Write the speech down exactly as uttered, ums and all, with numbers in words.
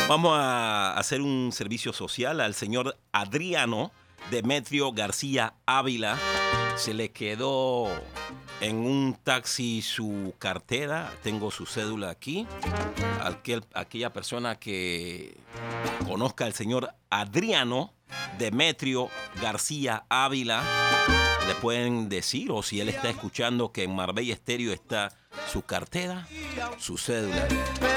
Vamos a hacer un servicio social al señor Adriano Demetrio García Ávila. Se le quedó en un taxi su cartera. Tengo su cédula aquí. Aquel, aquella persona que conozca al señor Adriano Demetrio García Ávila, le pueden decir, o si él está escuchando, que en Marbella Estéreo está su cartera, su cédula.